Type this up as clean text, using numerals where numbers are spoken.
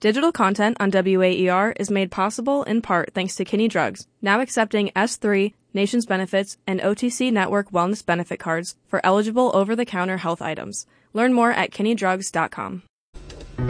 Digital content on WAER is made possible in part thanks to Kinney Drugs, now accepting S3, Nations Benefits, and OTC Network Wellness Benefit Cards for eligible over-the-counter health items. Learn more at kinneydrugs.com.